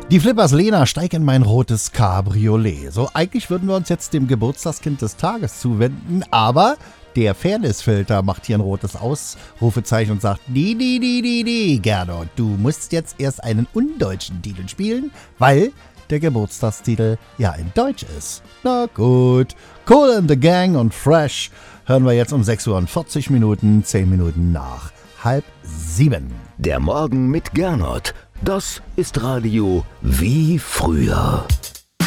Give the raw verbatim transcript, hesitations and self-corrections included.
Die Flippers Lena, steig in mein rotes Cabriolet. So, eigentlich würden wir uns jetzt dem Geburtstagskind des Tages zuwenden, aber der Fairnessfilter macht hier ein rotes Ausrufezeichen und sagt, nee, nee, nee, nee, nee, Gernot, du musst jetzt erst einen undeutschen Titel spielen, weil der Geburtstagstitel ja in Deutsch ist. Na gut, Kool and the Gang und Fresh hören wir jetzt um sechs Uhr und vierzig Minuten, zehn Minuten nach halb sieben. Der Morgen mit Gernot, das ist Radio wie früher.